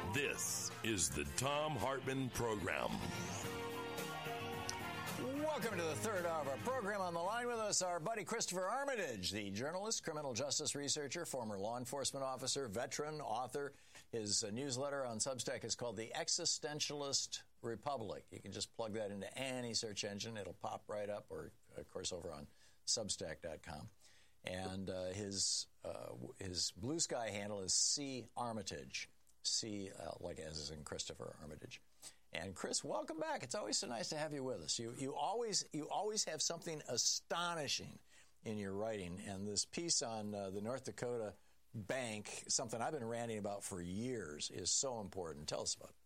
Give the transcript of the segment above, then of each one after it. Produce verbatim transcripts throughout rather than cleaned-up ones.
This is the Thom Hartmann Program. Welcome to the third hour of our program. On the line with us, our buddy Christopher Armitage, the journalist, criminal justice researcher, former law enforcement officer, veteran, author. His uh, newsletter on Substack is called The Existentialist Republic. You can just plug that into any search engine. It'll pop right up, or, of course, over on Substack dot com. And uh, his uh, his Blue Sky handle is C Armitage. C, uh, like as in Christopher Armitage. And Chris, welcome back. It's always so nice to have you with us. You you always you always have something astonishing in your writing. And this piece on uh, the North Dakota bank, something I've been ranting about for years, is so important. Tell us about it.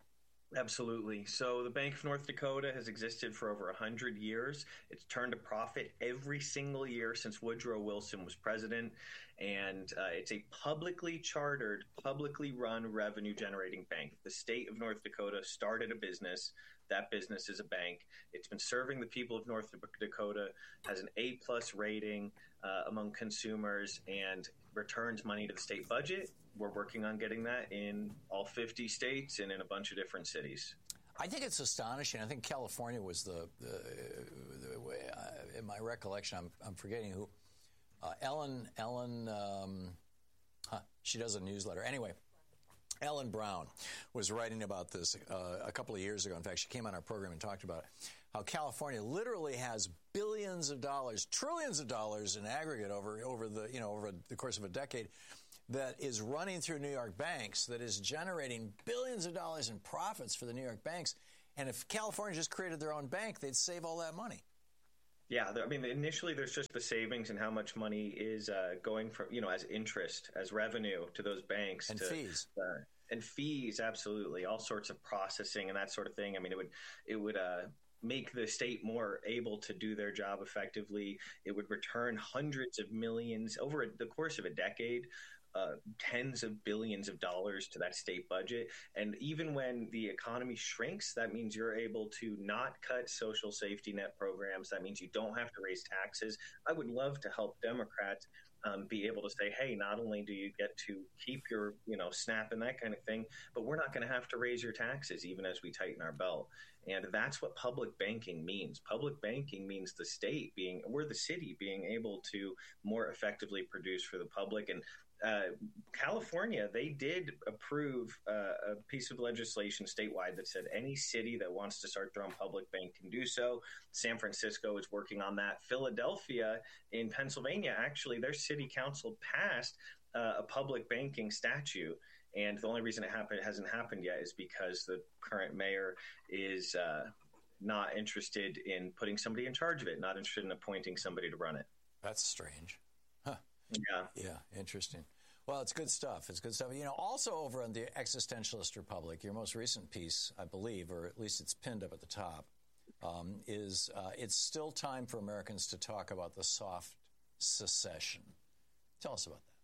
Absolutely. So the Bank of North Dakota has existed for over one hundred years. It's turned a profit every single year since Woodrow Wilson was president. And uh, it's a publicly chartered, publicly run revenue-generating bank. The state of North Dakota started a business. That business is a bank. It's been serving the people of North Dakota, has an A-plus rating uh, among consumers, and returns money to the state budget. We're working on getting that in all fifty states and in a bunch of different cities. I think it's astonishing. I think California was the, the, the uh, in my recollection, I'm, I'm forgetting who, uh, Ellen, Ellen, um, huh, she does a newsletter. Anyway, Ellen Brown was writing about this uh, a couple of years ago. In fact, she came on our program and talked about it, how California literally has billions of dollars, trillions of dollars in aggregate over over the you know over the course of a decade that is running through New York banks, that is generating billions of dollars in profits for the New York banks. And if California just created their own bank, they'd save all that money. Yeah, I mean, initially there's just the savings and how much money is uh, going from, you know, as interest, as revenue to those banks. And to, fees. Uh, and fees, absolutely. All sorts of processing and that sort of thing. I mean, it would it would uh, make the state more able to do their job effectively. It would return hundreds of millions over the course of a decade. Uh, tens of billions of dollars to that state budget. And even when the economy shrinks, that means you're able to not cut social safety net programs. That means you don't have to raise taxes. I would love to help Democrats um, be able to say, hey, not only do you get to keep your, you know, SNAP and that kind of thing, but we're not going to have to raise your taxes even as we tighten our belt. And that's what public banking means. Public banking means the state being, we're the city being able to more effectively produce for the public. And Uh, California, they did approve uh, a piece of legislation statewide that said any city that wants to start their own public bank can do so. San Francisco is working on that. Philadelphia in Pennsylvania, actually, their city council passed uh, a public banking statute. And the only reason it happen- it hasn't happened yet is because the current mayor is uh, not interested in putting somebody in charge of it, not interested in appointing somebody to run it. That's strange. Huh. Yeah. Yeah, interesting. Well, it's good stuff. It's good stuff. You know, also over on the Existentialist Republic, your most recent piece, I believe, or at least it's pinned up at the top, um, is uh, it's still time for Americans to talk about the soft secession. Tell us about that.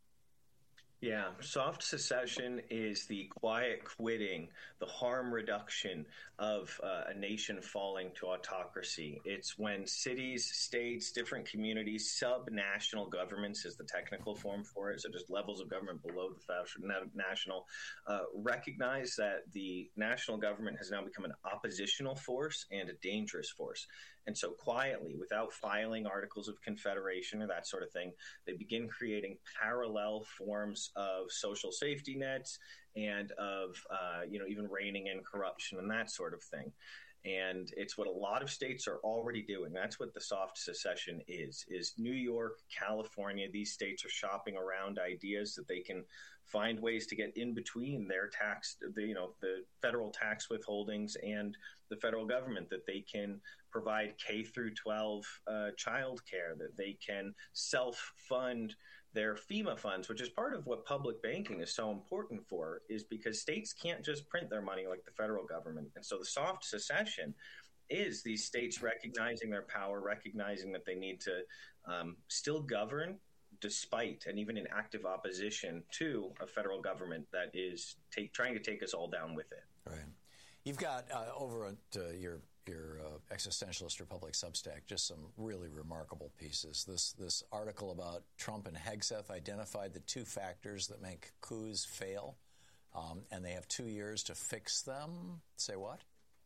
Yeah, soft secession is the quiet quitting, the harm reduction of uh, a nation falling to autocracy. It's when cities, states, different communities, sub-national governments is the technical form for it, so just levels of government below the national, uh, recognize that the national government has now become an oppositional force and a dangerous force. And so quietly, without filing articles of confederation or that sort of thing, they begin creating parallel forms of social safety nets and of, uh, you know, even reining in corruption and that sort of thing. And it's what a lot of states are already doing. That's what the soft secession is, is New York, California. These states are shopping around ideas that they can find ways to get in between their tax, the, you know, the federal tax withholdings and the federal government, that they can provide K through twelve uh, child care, that they can self-fund their FEMA funds, which is part of what public banking is so important for, is because states can't just print their money like the federal government. And so the soft secession is these states recognizing their power, recognizing that they need to um, still govern despite and even in active opposition to a federal government that is take, trying to take us all down with it. Right. You've got uh, over at uh, your your uh, Existentialist Republic Substack just some really remarkable pieces. This this article about Trump and Hegseth identified the two factors that make coups fail. um, and they have two years to fix them. Say what?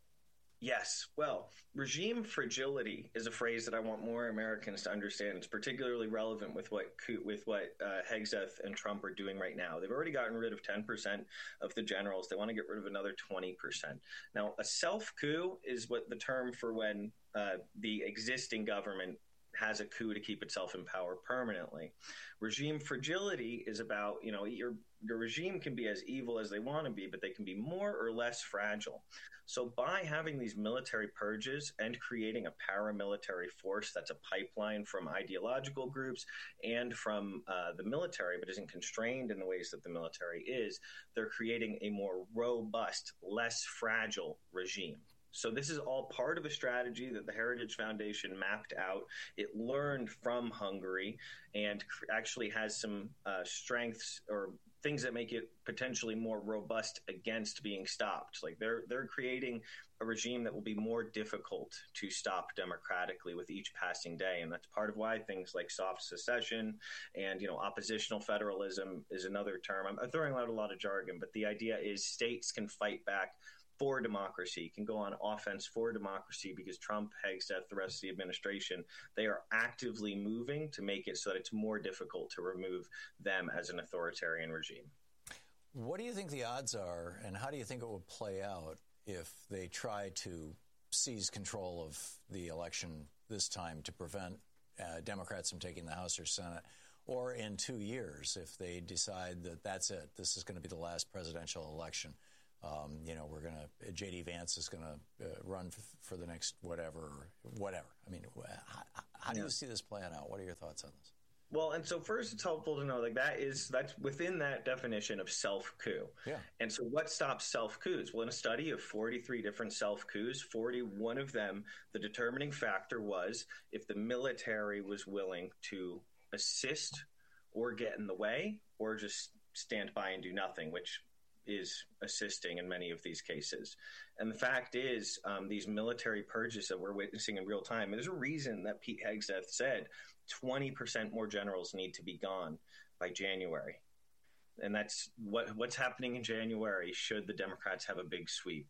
Yes. Well, regime fragility is a phrase that I want more Americans to understand. It's particularly relevant with what with what uh, Hegseth and Trump are doing right now. They've already gotten rid of ten percent of the generals. They want to get rid of another twenty percent. Now, a self-coup is what the term for when uh, the existing government has a coup to keep itself in power permanently. Regime fragility is about, you know, your your regime can be as evil as they want to be, but they can be more or less fragile. So by having these military purges and creating a paramilitary force that's a pipeline from ideological groups and from uh, the military, but isn't constrained in the ways that the military is, they're creating a more robust, less fragile regime. So this is all part of a strategy that the Heritage Foundation mapped out. It learned from Hungary and actually has some uh, strengths or things that make it potentially more robust against being stopped. Like they're they're creating a regime that will be more difficult to stop democratically with each passing day, and that's part of why things like soft secession and you know oppositional federalism is another term. I'm, I'm throwing out a lot of jargon, but the idea is states can fight back for democracy, can go on offense for democracy because Trump, Hegseth, the rest of the administration, they are actively moving to make it so that it's more difficult to remove them as an authoritarian regime. What do you think the odds are, and how do you think it would play out if they try to seize control of the election this time to prevent uh, Democrats from taking the House or Senate, or in two years if they decide that that's it, this is going to be the last presidential election? Um, you know, we're going to, J D Vance is going to uh, run f- for the next whatever, whatever. I mean, how, how do you see this playing out? What are your thoughts on this? Well, and so first it's helpful to know like that is, that's within that definition of self-coup. Yeah. And so what stops self-coups? Well, in a study of forty-three different self-coups, forty-one of them, the determining factor was if the military was willing to assist or get in the way or just stand by and do nothing, which is assisting in many of these cases. And the fact is, um, these military purges that we're witnessing in real time, and there's a reason that Pete Hegseth said twenty percent more generals need to be gone by January. And that's what what's happening in January should the Democrats have a big sweep.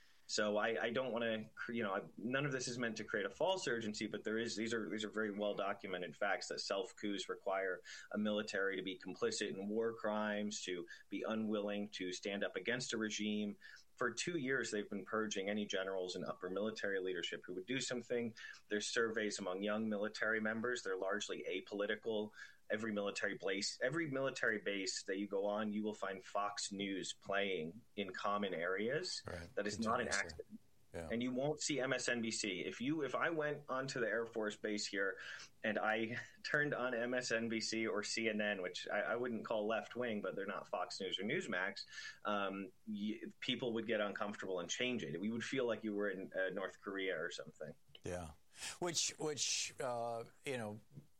So I, I don't want to, you know, I, none of this is meant to create a false urgency, but there is, these are, these are very well documented facts that self-coups require a military to be complicit in war crimes, to be unwilling to stand up against a regime. For two years, they've been purging any generals and upper military leadership who would do something. There's surveys among young military members. They're largely apolitical. Every military base, every military base that you go on, you will find Fox News playing in common areas. Right. That is not an accident. Yeah. And you won't see M S N B C. If you, if I went onto the Air Force Base here and I turned on M S N B C or C N N, which I, I wouldn't call left wing, but they're not Fox News or Newsmax, um, you, people would get uncomfortable and change it. We would feel like you were in uh, North Korea or something. Yeah, which which uh, you know.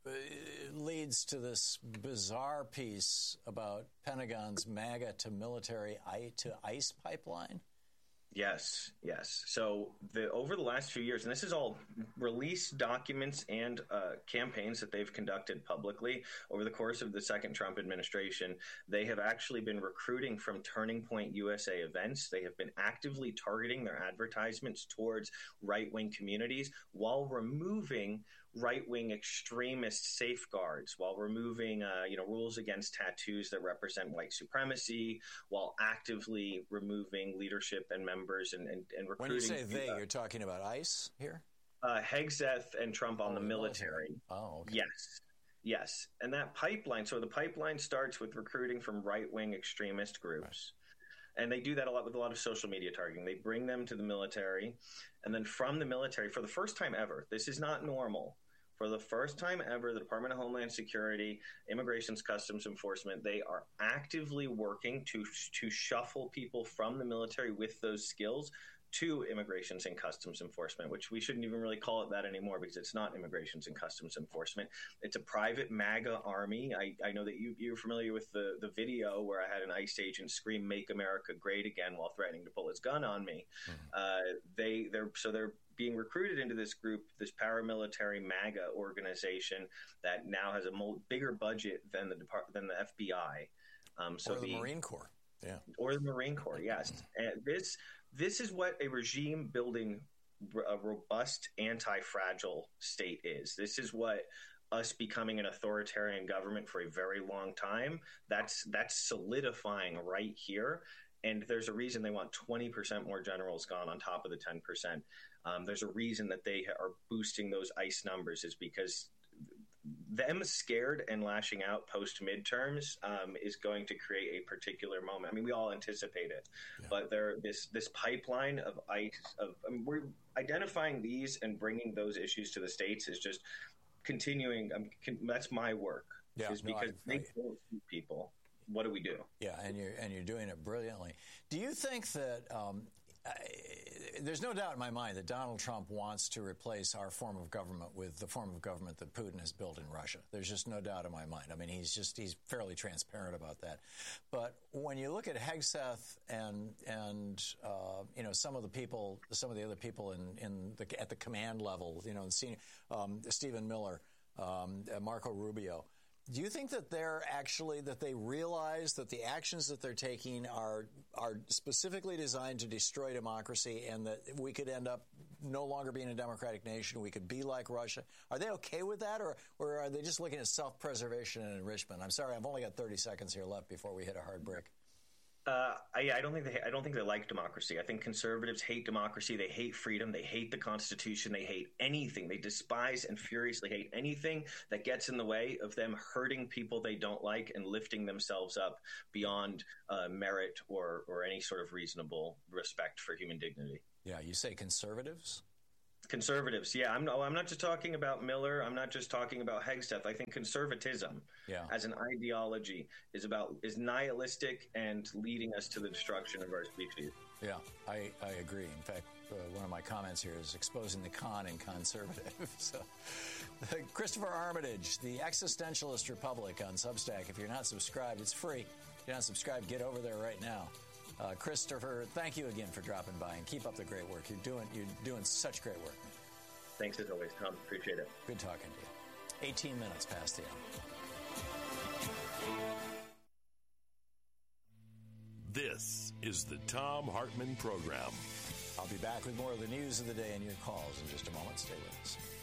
leads to this bizarre piece about Pentagon's MAGA to military to ICE pipeline. Yes, yes. So the over the last few years, and this is all released documents and uh, campaigns that they've conducted publicly over the course of the second Trump administration, they have actually been recruiting from Turning Point U S A events. They have been actively targeting their advertisements towards right-wing communities while removing right-wing extremist safeguards, while removing uh, you know rules against tattoos that represent white supremacy, while actively removing leadership and members and, and, and recruiting. When you say they, uh, you're talking about ICE here? Uh, Hegseth and Trump on oh, the military. military. Oh, okay. Yes. Yes. And that pipeline, so the pipeline starts with recruiting from right-wing extremist groups. Right. And they do that a lot with a lot of social media targeting. They bring them to the military, and then from the military, for the first time ever, this is not normal. For the first time ever, the Department of Homeland Security, Immigration's Customs Enforcement, they are actively working to to shuffle people from the military with those skills to Immigrations and Customs Enforcement, which we shouldn't even really call it that anymore because it's not Immigrations and Customs Enforcement. It's a private MAGA army. I, I know that you, you're familiar with the, the video where I had an ICE agent scream, "Make America Great Again," while threatening to pull his gun on me. Mm-hmm. Uh, they, they're, so they're being recruited into this group, this paramilitary MAGA organization that now has a mo- bigger budget than the Depart- than the F B I. Um, so or the, the Marine Corps. Yeah. Or the Marine Corps, yes. And this this is what a regime building a robust, anti-fragile state is. This is what us becoming an authoritarian government for a very long time, that's that's solidifying right here. And there's a reason they want twenty percent more generals gone on top of the ten percent. Um, there's a reason that they are boosting those ICE numbers, is because them scared and lashing out post midterms um, is going to create a particular moment. I mean, we all anticipate it, yeah. but there this this pipeline of ICE of I mean, we're identifying these and bringing those issues to the states is just continuing. Um, can, that's my work. Yeah, is no, because I, they I, don't shoot people. What do we do? Yeah, and you're and you're doing it brilliantly. Do you think that? Um, I, there's no doubt in my mind that Donald Trump wants to replace our form of government with the form of government that Putin has built in Russia. There's just no doubt in my mind. I mean, he's just he's fairly transparent about that. But when you look at Hegseth and and uh, you know some of the people, some of the other people in in the, at the command level, you know, senior, um, Stephen Miller, um, Marco Rubio. Do you think that they're actually, that they realize that the actions that they're taking are are specifically designed to destroy democracy, and that we could end up no longer being a democratic nation, we could be like Russia? Are they okay with that, or, or are they just looking at self-preservation and enrichment? I'm sorry, I've only got thirty seconds here left before we hit a hard break. Uh, I, I don't think they. I don't think they like democracy. I think conservatives hate democracy. They hate freedom. They hate the Constitution. They hate anything. They despise and furiously hate anything that gets in the way of them hurting people they don't like and lifting themselves up beyond uh, merit or or any sort of reasonable respect for human dignity. Yeah, you say conservatives? Conservatives, yeah. I'm no, I'm not just talking about Miller. I'm not just talking about Hegseth. I think conservatism, yeah. as an ideology, is about is nihilistic and leading us to the destruction of our species. Yeah, I, I agree. In fact, uh, one of my comments here is exposing the con in conservative. So, Christopher Armitage, the Existentialist Republic on Substack. If you're not subscribed, it's free. If you're not subscribed, get over there right now. Uh, Christopher, thank you again for dropping by, and keep up the great work. You're doing you're doing such great work, man. Thanks as always, Tom. Appreciate it. Good talking to you. eighteen minutes past the hour. This is the Thom Hartmann Program. I'll be back with more of the news of the day and your calls in just a moment. Stay with us.